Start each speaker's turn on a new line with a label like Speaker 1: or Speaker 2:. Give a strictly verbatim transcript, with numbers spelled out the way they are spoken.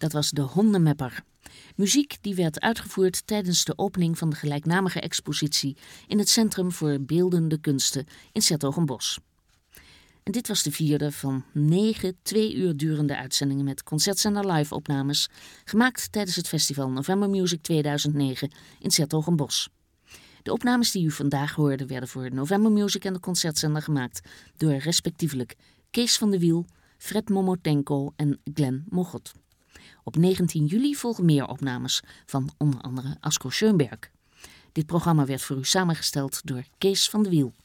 Speaker 1: Dat was de Hondenmepper. Muziek die werd uitgevoerd tijdens de opening van de gelijknamige expositie in het Centrum voor Beeldende Kunsten in 's-Hertogenbosch. En dit was de vierde van negen twee uur durende uitzendingen met Concertzender live opnames, gemaakt tijdens het festival November Music tweeduizend negen in 's-Hertogenbosch. De opnames die u vandaag hoorde werden voor November Music en de Concertzender gemaakt door respectievelijk Kees van de Wiel, Fred Momotenko en Glenn Mogot. Op negentien juli volgen meer opnames van onder andere Asko Schoenberg. Dit programma werd voor u samengesteld door Kees van de Wiel.